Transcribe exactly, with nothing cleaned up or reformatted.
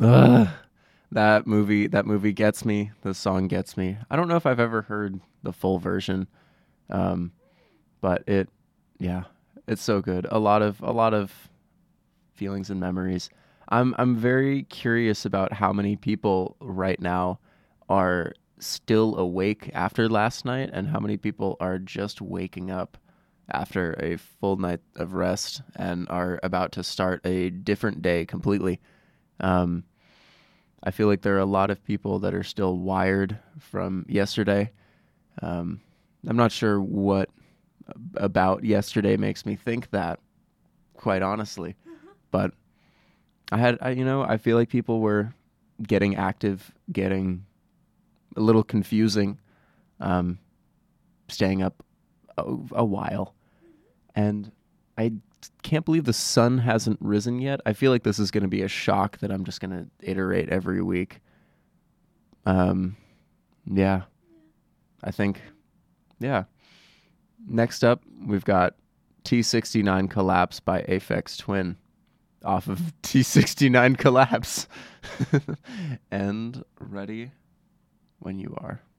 Ugh. That movie, that movie gets me. The song gets me. I don't know if I've ever heard the full version, um, but it, yeah, it's so good. A lot of, a lot of feelings and memories. I'm, I'm very curious about how many people right now are still awake after last night, and how many people are just waking up after a full night of rest and are about to start a different day completely. Um, I feel like there are a lot of people that are still wired from yesterday. Um, I'm not sure what about yesterday makes me think that, quite honestly. But I had, I, you know, I feel like people were getting active, getting a little confusing, um, staying up a, a while. And I can't believe the sun hasn't risen yet. I feel like this is going to be a shock that I'm just going to iterate every week. Um, yeah, I think, yeah. Next up, we've got T sixty-nine Collapse by Aphex Twin off of T sixty-nine Collapse. And ready when you are.